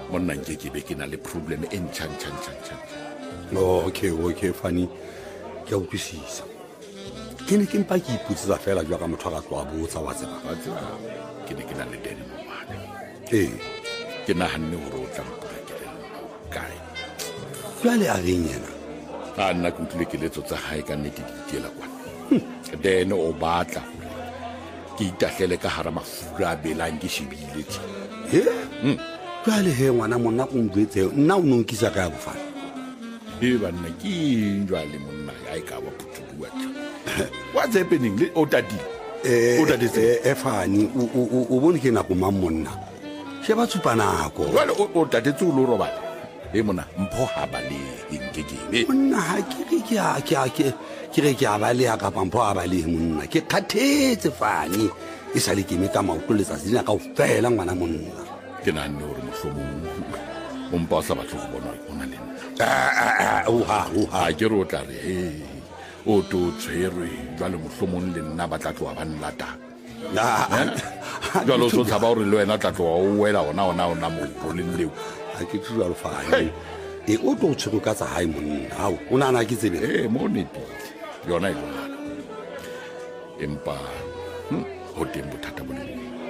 monna ke be ke na le problem e ntšha. Okay Fani ke a utlwisisa ke ne ke mpa ke iputsisa fela jwa ka motho ga tloa botsa wa tseba ke ne ke na le dene mo mane ke nahanne gore o tla mpula ke le kae jwale a reng yena a nna ke utlwile keletso tsa gae ka nnete di itiela kwana then o batla ke itatlhele ka hara mafura a belang ke shebile jwale he ngwana monna o njwetse nna o nonkisa ka ya bofana banna ke jwale monna a e ka ba phutuwa what's happening le o tatile Fani o bone ke nako mang monna she ba tshupa nako jwale o tatetse o lo robala mona mpho ha ba le nkekebe monna ha ke re ke a ba le ya ka mpho a ba le monna ke kgathetse Fani e sa le ke me ka mautlo letsatsi dina ka o fela ngwana monna ke nahanne gore mohlomong o mpa o sa batle go bona o na le nna ke re o tla re o to tshwerwe jwale mohlomong le nna ba tla tloa ba nlatang jwale o so tshaba gore le wena tla tloa o wela ona motloleng leo a ke tshwalo Fani o to tshwere ka tsa hae monna hao o nana ke tsebe mo nepile yona e lona empa ho teng bothata bo le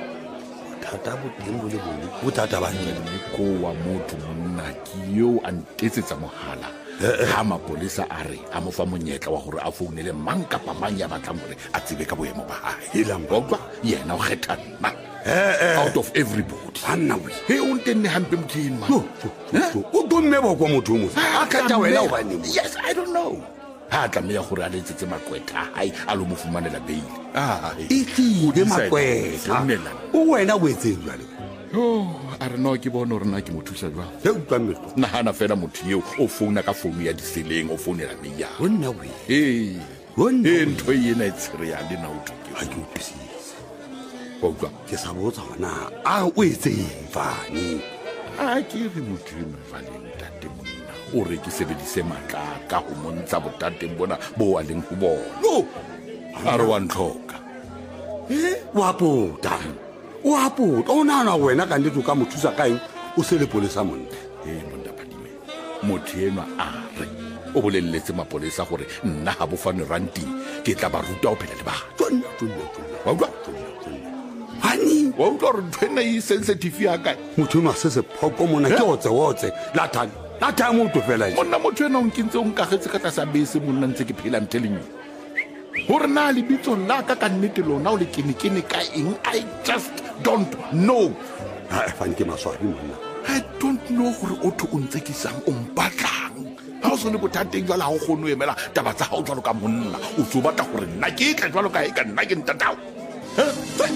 bothata ba ko wa motho monna ke yo a ntetsetsa mohala ha mapolesa a re a mo fa monyetla wa gore a founele mang kapa mang ya batlang gore a tsebe ka boemo ba hae yena o kgetha nna out of everybody anna we o ntenne hampe motho eno o domme bo kwa motho mo a kgetha wena o bane yes I don't know ha tlameya gore a letsetse makwetha hae a lo mo fumanela beile e tlile makwetha o wena o etseng jwale a re no ke bona gore nna ke mo thusa jwang he utlwa mmetlo nahana fela motho eo o founa ka founu ya diseleng o founela meya wonna we ntho e ena e tshere ya le na o thuke ha ke utlwisisa wa utlwa ke sa botsa gona a o etseng Fani a ke re motho eno valeng tate monna o re ke sebedise matla ka go montsha botateng bona bo a leng go bona a re wa ntlhoka wa pota o nana wena ka nnete o ka mo thusa kaeng o se le polesa monna monna Phadime motho eno a re o boleletse mapolesa gore nna ga bofane ranting ke tla ba ruta o phela le batho wa utlwa Fani wa utlwa gore ntho ena e sensitive ya kae motho eno a se sephoko mona ke otse la time o to fela monna motho ena o nkintse o nkagetse ka tlasa bese monna ntse ke phela I'm telling you gore na le bitso la ka ka nnete lona o le kene ka eng I just don't know Fani ke maswabi monna I don't know gore o tho o ntse ke sang o mpatlang ha o so le bothateng jwala ha o kgone o emela taba tsa hao jwalo ka monna o tso batla gore nna ke tla jwalo ka e ka nna ke ntatao